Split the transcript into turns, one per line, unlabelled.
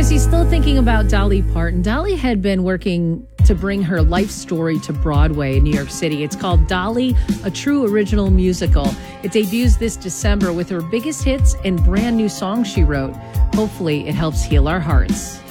he's still thinking about Dolly Parton. Dolly had been working to bring her life story to Broadway in New York City. It's called Dolly, a true original musical. It debuts this December with her biggest hits and brand new songs she wrote. Hopefully, it helps heal our hearts.